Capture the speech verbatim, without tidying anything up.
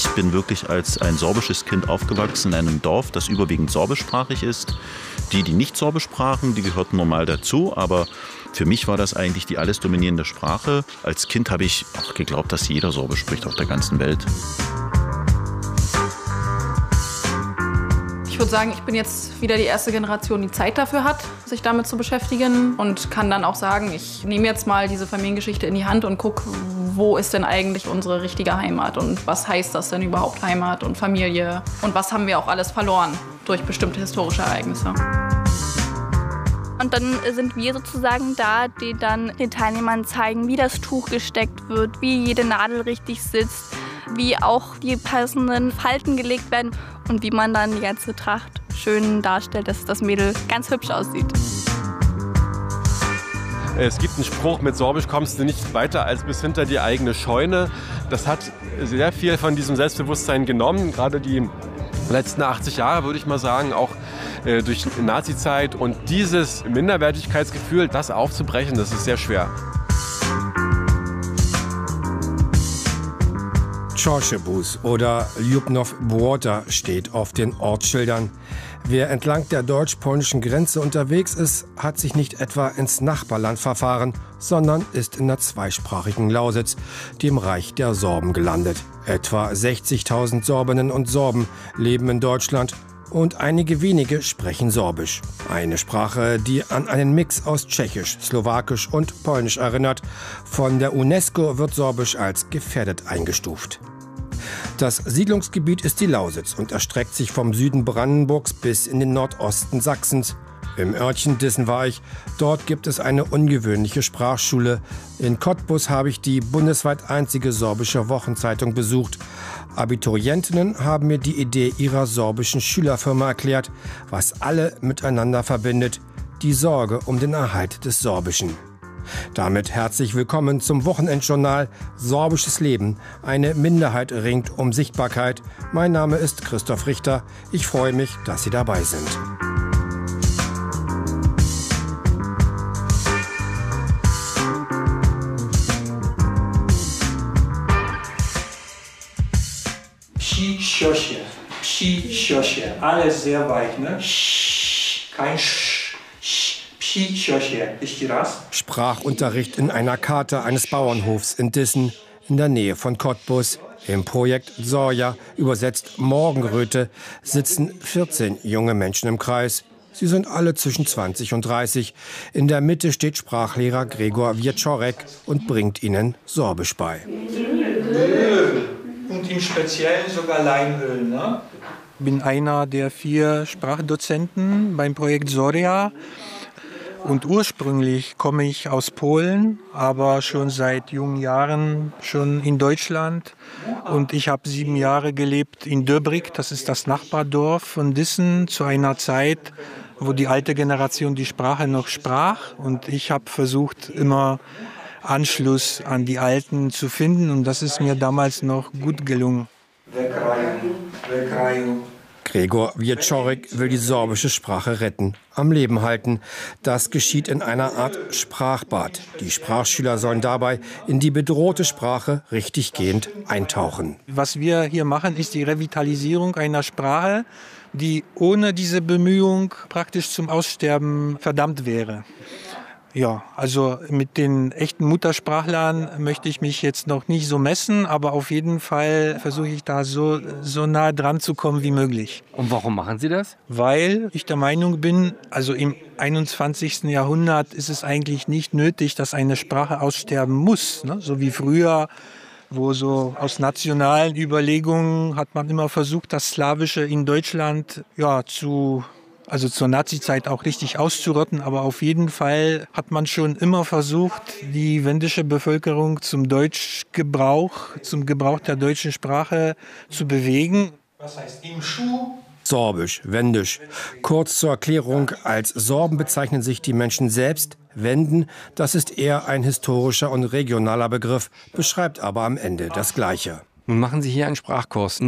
Ich bin wirklich als ein sorbisches Kind aufgewachsen in einem Dorf, das überwiegend sorbischsprachig ist. Die, die nicht Sorbisch sprachen, die gehörten normal dazu, aber für mich war das eigentlich die alles dominierende Sprache. Als Kind habe ich auch geglaubt, dass jeder Sorbisch spricht auf der ganzen Welt. Ich würde sagen, ich bin jetzt wieder die erste Generation, die Zeit dafür hat, sich damit zu beschäftigen und kann dann auch sagen, ich nehme jetzt mal diese Familiengeschichte in die Hand und gucke, wo ist denn eigentlich unsere richtige Heimat und was heißt das denn überhaupt Heimat und Familie und was haben wir auch alles verloren durch bestimmte historische Ereignisse. Und dann sind wir sozusagen da, die dann den Teilnehmern zeigen, wie das Tuch gesteckt wird, wie jede Nadel richtig sitzt, wie auch die passenden Falten gelegt werden und wie man dann die ganze Tracht schön darstellt, dass das Mädel ganz hübsch aussieht. Es gibt einen Spruch, mit Sorbisch kommst du nicht weiter als bis hinter die eigene Scheune. Das hat sehr viel von diesem Selbstbewusstsein genommen, gerade die letzten achtzig Jahre, würde ich mal sagen, auch äh, durch die Nazizeit. Und dieses Minderwertigkeitsgefühl, das aufzubrechen, das ist sehr schwer. Chorzebus oder Ljubnow Błota steht auf den Ortsschildern. Wer entlang der deutsch-polnischen Grenze unterwegs ist, hat sich nicht etwa ins Nachbarland verfahren, sondern ist in der zweisprachigen Lausitz, dem Reich der Sorben, gelandet. Etwa sechzigtausend Sorbinnen und Sorben leben in Deutschland und einige wenige sprechen Sorbisch. Eine Sprache, die an einen Mix aus Tschechisch, Slowakisch und Polnisch erinnert. Von der UNESCO wird Sorbisch als gefährdet eingestuft. Das Siedlungsgebiet ist die Lausitz und erstreckt sich vom Süden Brandenburgs bis in den Nordosten Sachsens. Im Örtchen Dissen war ich. Dort gibt es eine ungewöhnliche Sprachschule. In Cottbus habe ich die bundesweit einzige sorbische Wochenzeitung besucht. Abiturientinnen haben mir die Idee ihrer sorbischen Schülerfirma erklärt, was alle miteinander verbindet: die Sorge um den Erhalt des Sorbischen. Damit herzlich willkommen zum Wochenendjournal Sorbisches Leben. Eine Minderheit ringt um Sichtbarkeit. Mein Name ist Christoph Richter. Ich freue mich, dass Sie dabei sind. Psi, Siosie, Psi, Siosie. Alles sehr weich, ne? Sch, kein Sch. Sprachunterricht in einer Karte eines Bauernhofs in Dissen in der Nähe von Cottbus. Im Projekt Sorja, übersetzt Morgenröte, sitzen vierzehn junge Menschen im Kreis. Sie sind alle zwischen zwanzig und dreißig. In der Mitte steht Sprachlehrer Gregor Wieczorek und bringt ihnen Sorbisch bei. Öl. Und im Speziellen sogar Leinöl, ne? Ich bin einer der vier Sprachdozenten beim Projekt Sorja. Und ursprünglich komme ich aus Polen, aber schon seit jungen Jahren schon in Deutschland. Und ich habe sieben Jahre gelebt in Döbrig, das ist das Nachbardorf von Dissen, zu einer Zeit, wo die alte Generation die Sprache noch sprach. Und ich habe versucht, immer Anschluss an die Alten zu finden. Und das ist mir damals noch gut gelungen. Gregor Wieczorek will die sorbische Sprache retten, am Leben halten. Das geschieht in einer Art Sprachbad. Die Sprachschüler sollen dabei in die bedrohte Sprache richtiggehend eintauchen. Was wir hier machen, ist die Revitalisierung einer Sprache, die ohne diese Bemühung praktisch zum Aussterben verdammt wäre. Ja, also mit den echten Muttersprachlern möchte ich mich jetzt noch nicht so messen, aber auf jeden Fall versuche ich da so, so nah dran zu kommen wie möglich. Und warum machen Sie das? Weil ich der Meinung bin, also im einundzwanzigsten Jahrhundert ist es eigentlich nicht nötig, dass eine Sprache aussterben muss, ne? So wie früher, wo so aus nationalen Überlegungen hat man immer versucht, das Slawische in Deutschland ja zu also zur Nazizeit auch richtig auszurotten, aber auf jeden Fall hat man schon immer versucht, die wendische Bevölkerung zum Deutschgebrauch, zum Gebrauch der deutschen Sprache zu bewegen. Was heißt im Schuh? Sorbisch, Wendisch. Kurz zur Erklärung, als Sorben bezeichnen sich die Menschen selbst. Wenden, das ist eher ein historischer und regionaler Begriff, beschreibt aber am Ende das Gleiche. Nun machen Sie hier einen Sprachkurs.